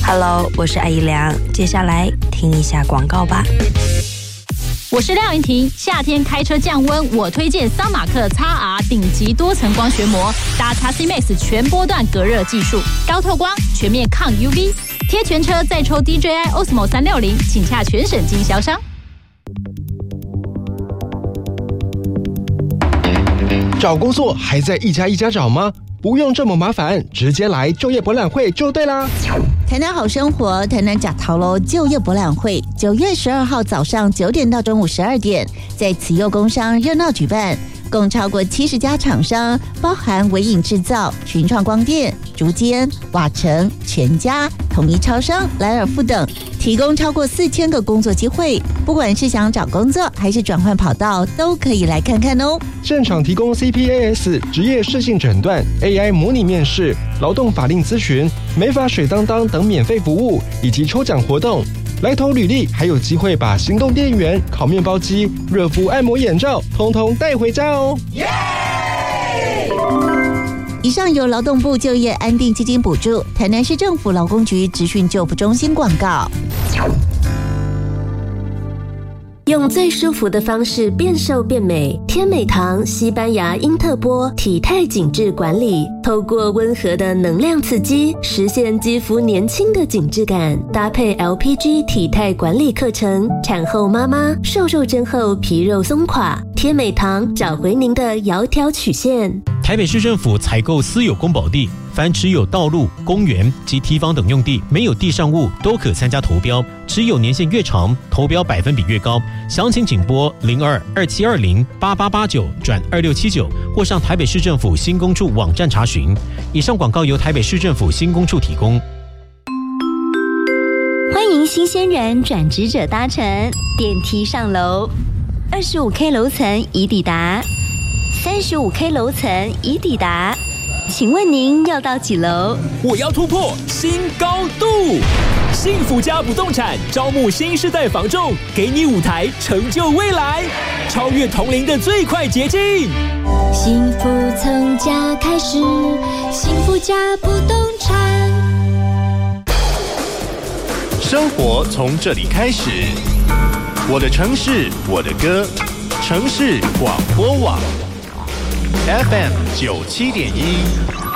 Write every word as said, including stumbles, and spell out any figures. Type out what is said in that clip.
Hello， 我是艾怡良，接下来听一下广告吧。 我是廖云婷，夏天开车降温，我推荐桑马克 X R 顶级多层光学膜，搭 X C Max 全波段隔热技术，高透光，全面抗 U V， 贴全车再抽 D J I Osmo 三六零，请洽全省经销商。 找工作还在一家一家找吗？不用这么麻烦，直接来就业博览会就对啦。 台南好生活，台南甲桃楼就业博览会，九月十二号早上九点到中午十二点，在慈幼工商热闹举办，共超过七十家厂商，包含微影制造、群创光电、竹间、瓦城、全家、统一超商、莱尔富等，提供超过四千个工作机会。不管是想找工作还是转换跑道，都可以来看看哦。 现场提供 C P A S 职业适性诊断、A I 模拟面试、劳动法令咨询、美发水当当等免费服务，以及抽奖活动。来投履历还有机会把行动电源、烤面包机、热敷按摩眼罩通通带回家哦。 以上由劳动部就业安定基金补助，台南市政府劳工局职训就服中心广告。 用最舒服的方式变瘦变美，天美堂西班牙英特波体态紧致管理，透过温和的能量刺激，实现肌肤年轻的紧致感。搭配 L P G 体态管理课程，产后妈妈瘦肉针后皮肉松垮，天美堂找回您的窈窕曲线。 台北市政府采购私有公保地，凡持有道路、公园及堤防等用地，没有地上物都可参加投标，持有年限越长，投标百分比越高。详情请拨零二二七二零八八八九转二六七九，或上台北市政府新工处网站查询。以上广告由台北市政府新工处提供。 欢迎新鲜人转职者搭乘电梯上楼，二十五 K 楼层已抵达，三十五 K 楼层已抵达，请问您要到几楼？ 我要突破新高度！幸福家不动产招募新世代房仲，给你舞台成就未来，超越同龄的最快捷径。 幸福从家开始，幸福家不动产。 生活从这里开始，我的城市，我的歌，城市广播网 F M 九七点一。